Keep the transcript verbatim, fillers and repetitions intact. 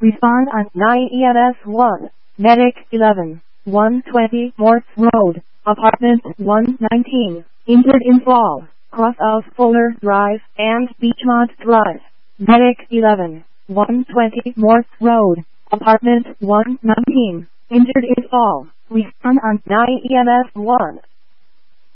Respond on nine E M S one. Medic eleven. one twenty Morse Road. Apartment one nineteen. Injured in fall. Cross of Fuller Drive and Beachmont Drive. Medic eleven. one twenty Morse Road. Apartment one nineteen. Injured in fall. Respond on nine E M S one.